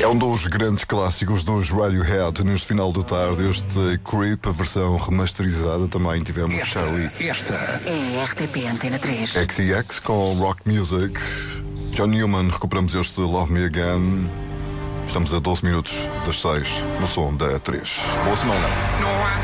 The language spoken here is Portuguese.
É um dos grandes clássicos dos Radiohead neste final de tarde. Este Creep, a versão remasterizada. Também tivemos Charlie. Esta é a RTP Antena 3. XIX com Rock Music. John Newman, recuperamos este Love Me Again. Estamos a 12 minutos das 6 no som da 3. Boa semana.